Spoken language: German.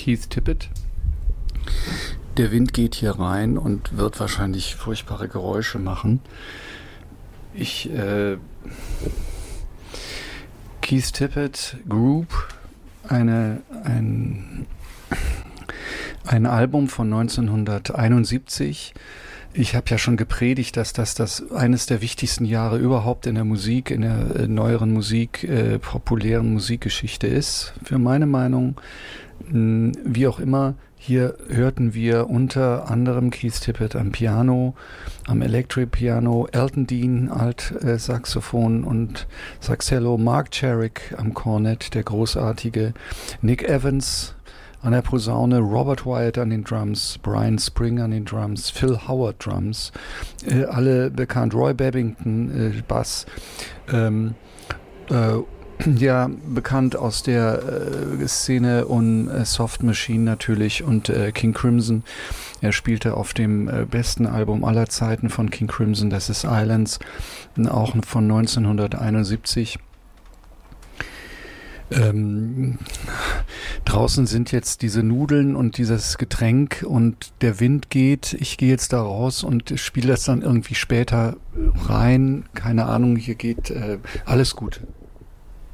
Keith Tippett. Der Wind geht hier rein und wird wahrscheinlich furchtbare Geräusche machen. Keith Tippett Group, ein Album von 1971. Ich habe ja schon gepredigt, dass das eines der wichtigsten Jahre überhaupt in der Musik, in der neueren Musik, populären Musikgeschichte ist, für meine Meinung. Wie auch immer, hier hörten wir unter anderem Keith Tippett am Piano, am Electric Piano, Elton Dean Alt-Saxophon und Saxello, Mark Cherrick am Cornet, der großartige, Nick Evans an der Posaune, Robert Wyatt an den Drums, Brian Spring an den Drums, Phil Howard Drums, alle bekannt, Roy Babington Bass, ja, bekannt aus der Szene und Soft Machine natürlich und King Crimson. Er spielte auf dem besten Album aller Zeiten von King Crimson, das ist Islands, auch von 1971. Draußen sind jetzt diese Nudeln und dieses Getränk und der Wind geht. Ich gehe jetzt da raus und spiele das dann irgendwie später rein. Keine Ahnung, hier geht alles Gute.